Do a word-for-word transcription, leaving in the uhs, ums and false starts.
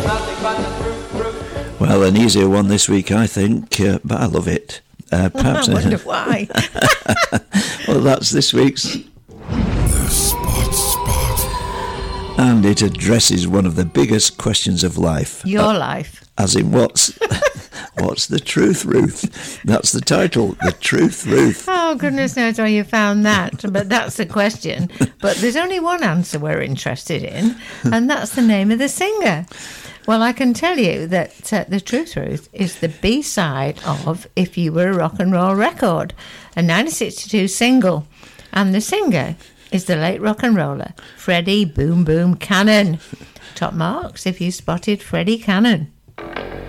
Well, an easier one this week, I think, uh, but I love it. Uh, perhaps I wonder why. Well, that's this week's The Spot Spot. and it addresses one of the biggest questions of life. Your Uh, life. As in, what's what's the truth, Ruth? That's the title, The Truth, Ruth. Oh, goodness knows where you found that, but that's the question. But there's only one answer we're interested in, and that's the name of the singer. Well, I can tell you that uh, The Truth, Ruth is the B-side of If You Were a Rock and Roll Record, a nineteen sixty-two single. And the singer is the late rock and roller, Freddie Boom Boom Cannon. Top marks if you spotted Freddie Cannon.